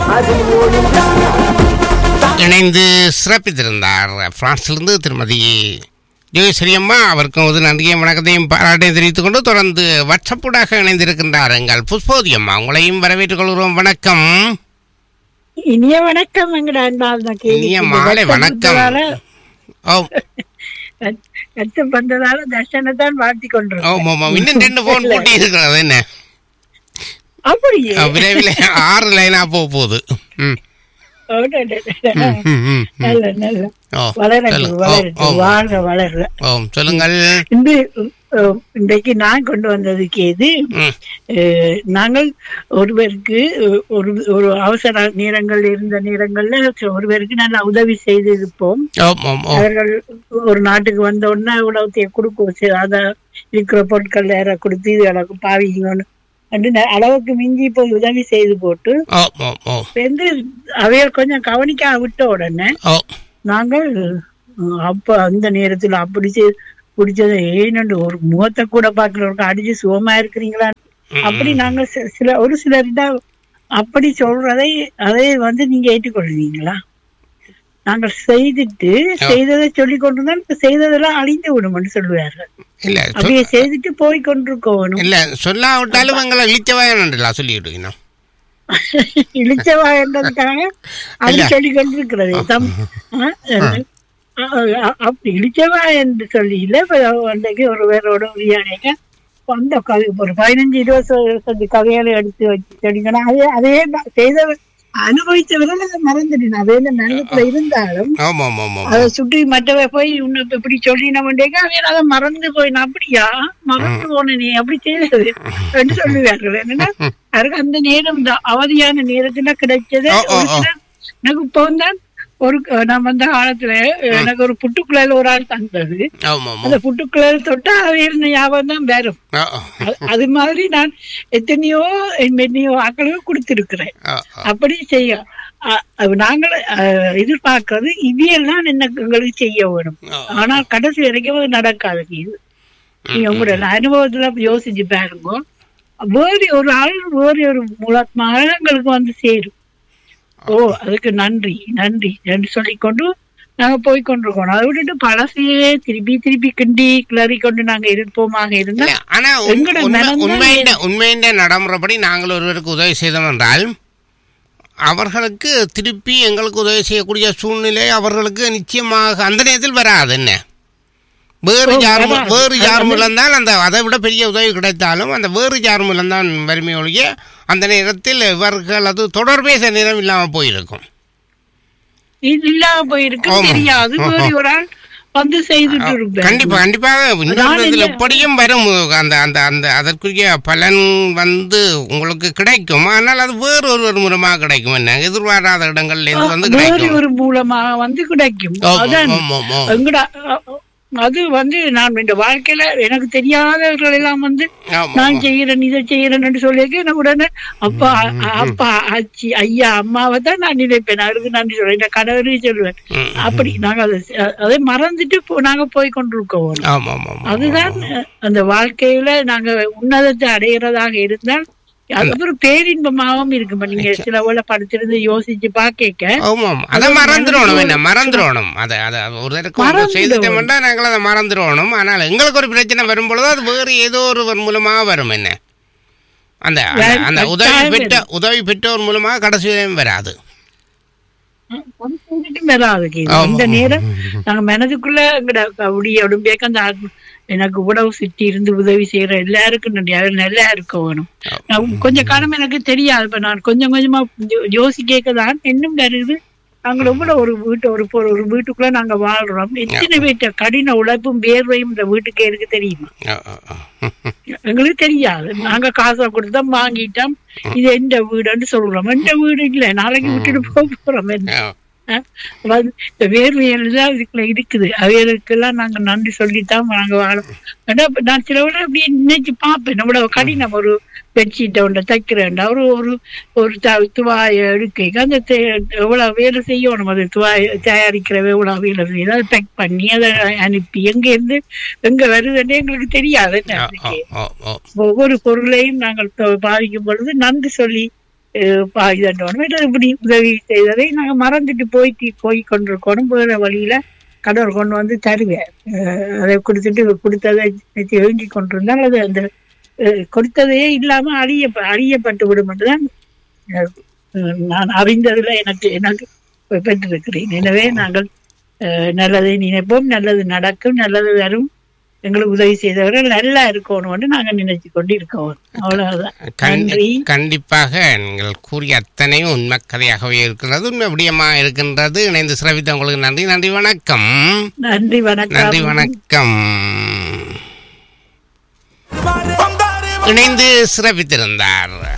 இணைந்து சிறப்பித்திருந்தார் பிரான்சிலிருந்து திருமதி ஜோயஸ்ரீ அம்மா. அவருக்கும் ஒரு நன்றியும் வணக்கத்தையும் பாராட்டையும் தெரிவித்துக் கொண்டு தொடர்ந்து வாட்ஸ்அப்புடாக இணைந்திருக்கின்றார் எங்கள் புஷ்போதி அம்மா. உங்களையும் வரவேற்றுக் கொள்கிறோம். வணக்கம். இனிய வணக்கம். இனிய மாலை வணக்கம். வந்ததால தர்ஷனத்தான் வாழ்த்தி கொண்டிருக்கோம். இன்னும் 2 போன் போட்டி இருக்கிறது. என்ன அப்படியே விரைவில் 6 லைனா போகுது. நல்ல நல்ல வளர வளர சொல்லுங்கள். இன்றைக்கு நான் கொண்டு வந்ததுக்கு எது, நாங்கள் ஒருவருக்கு ஒரு அவசர நேரங்கள் இருந்த நேரங்கள்ல ஒருவருக்கு நல்லா உதவி செய்து இருப்போம். அவர்கள் ஒரு நாட்டுக்கு வந்த உடனே உணவத்தைய கொடுக்க அத இருக்கிற பொருட்கள் வேற கொடுத்து இது அளவுக்கு பாவிங்கன்னு அளவுக்கு மிஞ்சி போய் உதவி செய்து போட்டு அவைய கொஞ்சம் கவனிக்க விட்ட உடனே நாங்கள் அப்ப அந்த நேரத்துல அப்படி பிடிச்சது ஏன்னு ஒரு முகத்தை கூட பாக்குறவருக்கு அடிச்சு சுகமா இருக்கிறீங்களா அப்படி நாங்க ஒரு சிலர்கிட்ட அப்படி சொல்றதை அதை நீங்க ஏற்றுக்கொள்வீங்களா? நாங்கள் செய்ததை சொல்லி கொண்டுதான் செய்ததெல்லாம் அழிந்து விடும்னு சொல்லுவார்கள். அப்படியே செய்துட்டு போய் கொண்டிருக்கணும். இல்ல சொல்லாவிட்டாலும் எங்களை இழிச்சவாயன்றா சொல்லிவிடுவீங்க. இழிச்சவாயன்றதுக்காக அது சொல்லி கொண்டிருக்கிறது. அப்படி இழிச்சவா என்று சொல்லி இல்ல அன்றைக்கு ஒரு பேரோட உரியாடைங்க அந்த ஒரு 15-20 கதைகளை எடுத்து வச்சு சொல்லிங்கன்னா அதே செய்த அனுபவிச்சவர்கள் அதை மறந்துட்டேன். அதே நல்லத்துல இருந்தாலும் அதை சுற்றி மற்றவை போய் உன்னை இப்படி சொல்லினோம்டேங்க அவன் அதை மறந்து போயினா அப்படியா மறந்து போன நீ அப்படி செய்யறது என்று சொல்லுவார்கள். என்னன்னா அவருக்கு அந்த நேரம் தான் அவதியான நேரத்துல கிடைச்சது. எனக்கு இப்போ தான் நான் வந்த காலத்துல எனக்கு ஒரு புட்டுக்குழல் ஒரு ஆள் தந்தது. அந்த புட்டுக்குழல் தொட்டா அவன் ஞாபகம் தான் வரும். அது மாதிரி நான் எத்தனையோ ஆக்களும் கொடுத்திருக்கிறேன். அப்படி செய்ய நாங்கள் எதிர்பார்க்கறது இதையெல்லாம் எங்களுக்கு செய்ய வேணும். ஆனால் கடைசி வரைக்கும் அது நடக்காது. இது நீங்க உங்களோட அனுபவத்துல யோசிச்சு பாருங்க. வேறு ஒரு ஆள் வேறு ஒரு மூலமாக எங்களுக்கு சேரும். அதுக்கு நன்றி நன்றி என்று சொல்லிக்கொண்டு நாங்க போய்கொண்டிருக்கோம். அதை விட்டுட்டு பழசையே திருப்பி கிண்டி கிளறி கொண்டு நாங்க இருப்போமாக இருந்தா. ஆனா உண்மையின் நடைமுறைப்படி நாங்கள் ஒருவருக்கு உதவி செய்தோம் என்றால் அவர்களுக்கு திருப்பி எங்களுக்கு உதவி செய்யக்கூடிய சூழ்நிலை அவர்களுக்கு நிச்சயமாக அந்த நேரத்தில் வராது. என்ன வேறு யார் மூலம்தான் அந்த அதை விட பெரிய உதவி கிடைத்தாலும் அந்த வேறு யார் மூலம்தான் வறுமை ஒழிய அந்த நேரத்தில் இவர்கள் அது தொடர்பேச நேரம் இல்லாம போயிருக்கும். தெரியாது கண்டிப்பாக எப்படியும் வரும். அந்த அதற்குரிய பலன் உங்களுக்கு கிடைக்கும். ஆனால் அது வேறு ஒருவர் மூலமாக கிடைக்கும். என்ன எதிர்பாராத இடங்கள்ல இருந்து கிடைக்கும். ஒரு மூலமாக கிடைக்கும். அது நான் இந்த வாழ்க்கையில எனக்கு தெரியாதவர்கள் எல்லாம் நான் செய்யறேன் இதை செய்யறேன்னு சொல்லியிருக்கேன். எனக்கு உடனே அப்பா ஆச்சி ஐயா அம்மாவை தான் நான் நினைப்பேன். அவருக்கு நன்றி சொல்றேன். இந்த கணவரையும் சொல்லுவேன். அப்படி நாங்க அதை மறந்துட்டு நாங்க போய் கொண்டிருக்கோம். அதுதான் அந்த வாழ்க்கையில நாங்க உன்னதத்தை அடைகிறதாக இருந்தால் அது ஒரு பேரின்பமாகவும் இருக்கு. நீங்க சில வேலை படிச்சிருந்து யோசிச்சு பாக்க அதை மறந்துடணும். நாங்கள் அதை மறந்துடணும். ஆனால் எங்களுக்கு ஒரு பிரச்சனை வரும்பொழுது அது வேறு ஏதோ ஒரு மூலமாக வரும். என்ன அந்த உதவி பெற்றோர் மூலமாக கடைசி வரையும் வராது. இந்த நேரம் நாங்க மனதுக்குள்ள அந்த எனக்கு உடவு சுற்றி இருந்து உதவி செய்யற எல்லாருக்கும் நல்லா இருக்க வேணும். கொஞ்ச காலம் எனக்கு தெரியாது. இப்ப நான் கொஞ்சம் கொஞ்சமா யோசிக்கதான் இன்னும் வருது. நாங்க ரொம்ப ஒரு வீட்டுக்குள்ள நாங்க வாழ்றோம். எத்தனை பேர்ட்ட கடின உழைப்பும் வேர்வையும் இந்த வீட்டுக்கே இருக்கு தெரியுமா? எங்களுக்கு தெரியாது. நாங்க காசை கொடுத்தா வாங்கிட்டோம். இது எந்த வீடுன்னு சொல்றோம். எந்த வீடு இல்ல, நாளைக்கு விட்டுட்டு போறோம். இந்த வேர்வையெல்லாம் இதுக்குள்ள இருக்குது. அவைகளுக்கெல்லாம் நாங்க நன்றி சொல்லித்தான் நாங்க வாழோம். நான் சில விட அப்படி நினைச்சு பார்ப்பேன். நம்மளோட கடினம் ஒரு பெட்ஷீட்டை ஒன்றை தைக்கிறேன். ஒரு துவாயை எடுக்க அந்த எவ்வளவு வேலை செய்யணும். அது துவாய் தயாரிக்கிறவ எவ்வளவு வேலை செய்யணும். அதை பேக் பண்ணி அதை அனுப்பி எங்க இருந்து எங்க வருதுன்னு எங்களுக்கு தெரியாது. ஒவ்வொரு பொருளையும் நாங்கள் பாதிக்கும் பொழுது நன்றி சொல்லி இதோட இப்படி உதவி செய்ததை நாங்க மறந்துட்டு போய் கொண்டிருக்கணும். வேற வழியில கடவுள் கொண்டு வந்து தருவேன். அதை கொடுத்ததை எழுதி கொண்டிருந்தால் அது அந்த கொடுத்ததையே இல்லாம அழியப்பட்டு விடும் என்றுதான் நான் அறிந்ததுல எனக்கு பெற்றிருக்கிறேன். எனவே நாங்கள் நல்லதை நினைப்போம், நல்லது நடக்கும், நல்லது வரும், எங்களுக்கு உதவி செய்தவர்கள் நல்லா இருக்கணும்னு நாங்க நினைச்சு கொண்டு இருக்கோம். அவ்வளவுதான். கண்டிப்பாக நீங்கள் கூறிய அத்தனையும் உண்மை கதையாகவே இருக்கிறது, உண்மை விடயமாக இருக்கின்றது. இணைந்து சிறப்பித்த உங்களுக்கு நன்றி. நன்றி, வணக்கம். நன்றி, வணக்கம். நன்றி, வணக்கம். இணைந்து சிறப்பித்திருந்தார்